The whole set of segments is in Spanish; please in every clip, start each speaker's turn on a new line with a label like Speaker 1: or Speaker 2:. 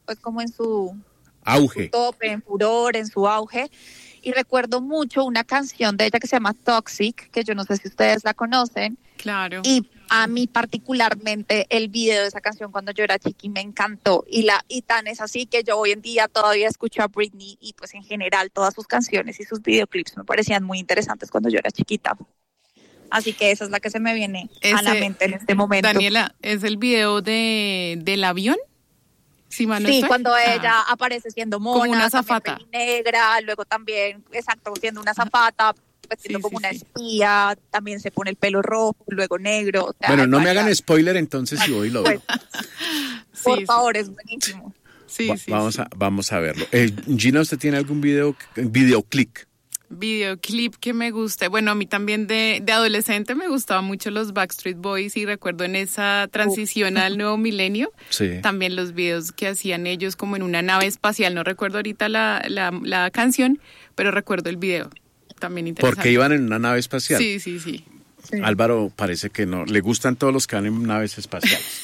Speaker 1: pues como en su
Speaker 2: auge,
Speaker 1: su tope, en furor, en su auge. Y recuerdo mucho una canción de ella que se llama Toxic, que yo no sé si ustedes la conocen.
Speaker 3: Claro.
Speaker 1: Y a mí particularmente el video de esa canción cuando yo era chiqui me encantó. Y tan es así que yo hoy en día todavía escucho a Britney y pues en general todas sus canciones y sus videoclips me parecían muy interesantes cuando yo era chiquita. Así que esa es la que se me viene a la mente en este momento.
Speaker 3: Daniela, ¿es el video del avión? Sí,
Speaker 1: cuando ella aparece siendo mona,
Speaker 3: como una azafata
Speaker 1: negra, luego también, exacto, siendo una azafata, vestido como una espía, también se pone el pelo rojo, luego negro.
Speaker 2: Bueno, no me hagan spoiler entonces si voy y lo veo.
Speaker 1: Por favor, es buenísimo.
Speaker 2: Vamos a verlo. Gina, ¿usted tiene algún videoclip
Speaker 3: que me guste? Bueno, a mí también de adolescente me gustaban mucho los Backstreet Boys y recuerdo en esa transición al nuevo milenio, también los videos que hacían ellos como en una nave espacial. No recuerdo ahorita la canción, pero recuerdo el video. También interesante.
Speaker 2: Porque iban en una nave espacial.
Speaker 3: Sí.
Speaker 2: Álvaro parece que no. Le gustan todos los que van en naves espaciales.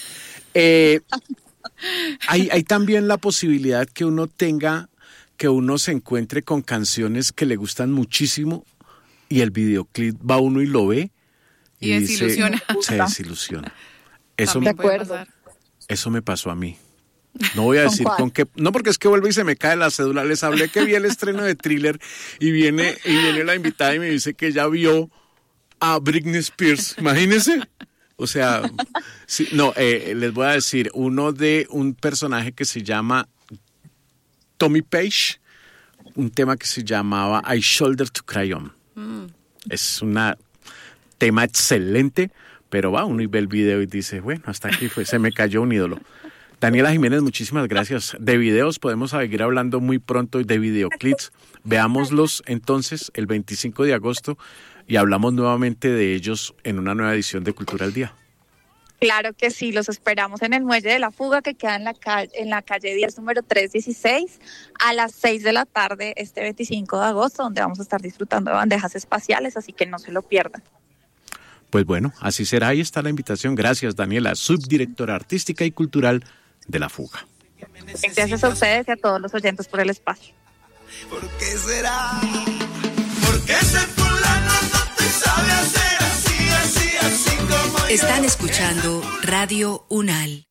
Speaker 2: Hay también la posibilidad que uno se encuentre con canciones que le gustan muchísimo y el videoclip va uno y lo ve y se desilusiona. Eso me pasó a mí. No voy a decir con qué, no, porque es que vuelve y se me cae la cédula. Les hablé que vi el estreno de Thriller y viene la invitada y me dice que ya vio a Britney Spears. Imagínense. O sea, les voy a decir uno de un personaje que se llama Tommy Page, un tema que se llamaba I Shoulder to Cry On. Es un tema excelente, pero va uno y ve el video y dice, bueno, hasta aquí se me cayó un ídolo. Daniela Jiménez, muchísimas gracias. De videos podemos seguir hablando muy pronto y de videoclips. Veámoslos entonces el 25 de agosto y hablamos nuevamente de ellos en una nueva edición de Cultura al Día.
Speaker 1: Claro que sí, los esperamos en el Muelle de la Fuga, que queda en la calle 10, número 316, a las 6 de la tarde este 25 de agosto, donde vamos a estar disfrutando de bandejas espaciales, así que no se lo pierdan.
Speaker 2: Pues bueno, así será. Ahí está la invitación. Gracias, Daniela, subdirectora artística y cultural de La Fuga.
Speaker 1: Gracias a ustedes y a todos los oyentes por el espacio.
Speaker 4: ¿Por qué será? Porque ese fulano no te sabe hacer así como
Speaker 5: Están escuchando Radio Unal.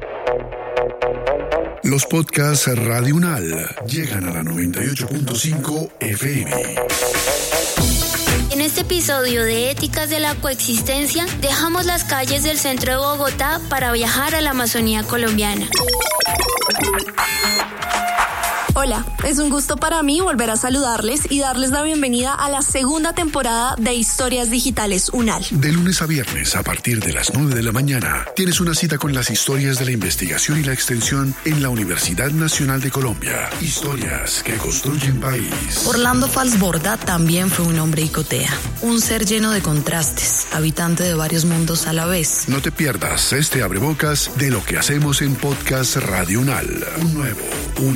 Speaker 6: Los podcasts Radio Unal llegan a la 98.5 FM.
Speaker 7: En este episodio de Éticas de la Coexistencia, dejamos las calles del centro de Bogotá para viajar a la Amazonía colombiana.
Speaker 8: Hola, es un gusto para mí volver a saludarles y darles la bienvenida a la segunda temporada de Historias Digitales Unal.
Speaker 6: De lunes a viernes, a partir de las 9 de la mañana, tienes una cita con las historias de la investigación y la extensión en la Universidad Nacional de Colombia. Historias que construyen país.
Speaker 9: Orlando Falsborda también fue un hombre icotea, un ser lleno de contrastes, habitante de varios mundos a la vez.
Speaker 6: No te pierdas este abrebocas de lo que hacemos en Podcast Radio Unal. Un nuevo,